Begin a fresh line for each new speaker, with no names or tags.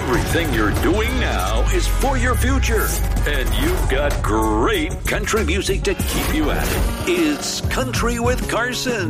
Everything you're doing now is for your future. And you've got great country music to keep you at it. It's Country with Carson.